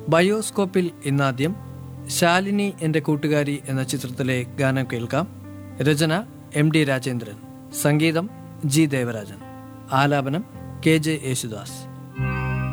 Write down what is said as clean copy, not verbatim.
ബയോസ്കോപ്പിൽ ഇന്നാദ്യം ശാലിനി എൻ്റെ കൂട്ടുകാരി എന്ന ചിത്രത്തിലെ ഗാനം കേൾക്കാം. രചന MD രാജേന്ദ്രൻ, സംഗീതം G ദേവരാജൻ, ആലാപനം KJ യേശുദാസ്.